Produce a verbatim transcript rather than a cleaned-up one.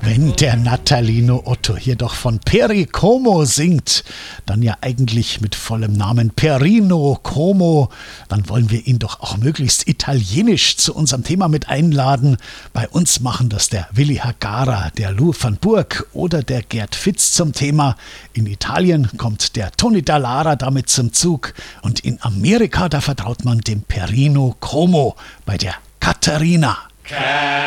Wenn der Natalino Otto hier doch von Peri Como singt, dann ja eigentlich mit vollem Namen Perino Como, dann wollen wir ihn doch auch möglichst italienisch zu unserem Thema mit einladen. Bei uns machen das der Willi Hagara, der Lou van Burg oder der Gerd Fitz zum Thema. In Italien kommt der Tony Dallara damit zum Zug und in Amerika, da vertraut man dem Perino Como bei der Caterina.